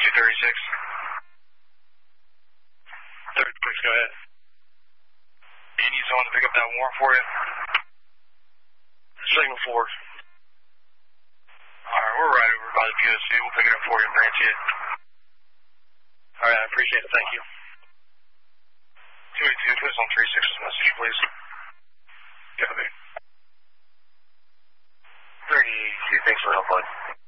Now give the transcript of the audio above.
236. 36, go ahead. You need someone to pick up that warrant for you? Signal 4. Alright, we're right over by the POC. We'll pick it up for you and bring it to you. Alright, I appreciate it. Thank you. 282, put us on 36's message, please. Copy. 3082, thanks for the help, bud.